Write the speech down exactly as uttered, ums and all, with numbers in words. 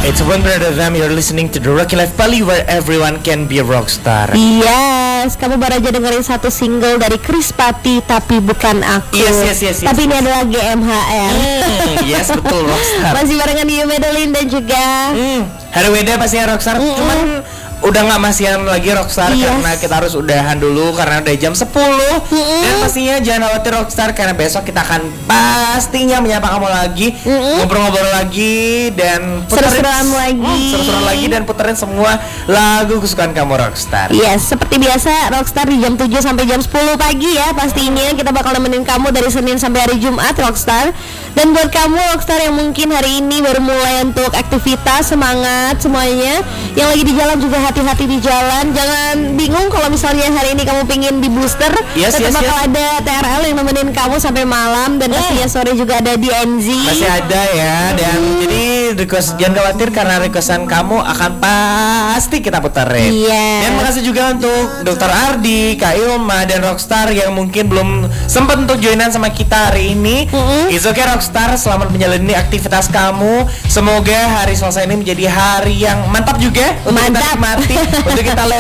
It's one brother them. You're listening to the Rocky Life Bali, where everyone can be a rockstar. Yes, kamu baru aja dengerin satu single dari Chris Patti, Tapi Bukan Aku. Yes, yes, yes, yes. Tapi yes, ini yes. adalah G M H R. Mm, yes, betul, rockstar. Masih barengan Yu Madeline dan juga mm, Hari Weda pastinya rockstar. Mm-mm. Cuman udah nggak masihan lagi rockstar, yes, karena kita harus udahan dulu karena udah jam sepuluh. Mm-mm. Dan pastinya jangan khawatir rockstar, karena besok kita akan pastinya menyapa kamu lagi, Mm-mm. ngobrol-ngobrol lagi dan seru-seruan lagi, mm, seru-seruan lagi dan puterin semua lagu kesukaan kamu rockstar. Yes, seperti biasa rockstar di jam tujuh sampai jam sepuluh pagi ya. Pastinya kita bakal nemenin kamu dari Senin sampai hari Jumat rockstar. Dan buat kamu rockstar yang mungkin hari ini baru mulai untuk aktivitas, semangat semuanya. Yang lagi di jalan juga hati-hati di jalan. Jangan bingung kalau misalnya hari ini kamu pingin di booster. Yes, Tetap yes, bakal yes. ada T R L yang nemenin kamu sampai malam. Dan pastinya sore juga ada D N Z. Masih ada ya. Dan hmm. jadi request, jangan khawatir karena requestan kamu akan pasti kita puterin. Yes. Dan makasih juga untuk Dokter Ardi, Kak Ilma, dan Rockstar yang mungkin belum sempat untuk joinan sama kita hari ini. Mm-hmm. It's okay Rockstar, selamat menjalani aktivitas kamu. Semoga hari Selasa ini menjadi hari yang mantap juga untuk mantap. kita nikmati, untuk kita